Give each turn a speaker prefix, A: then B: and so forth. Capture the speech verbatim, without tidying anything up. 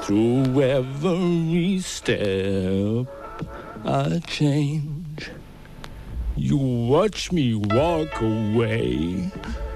A: Through every step I change. You watch me walk away.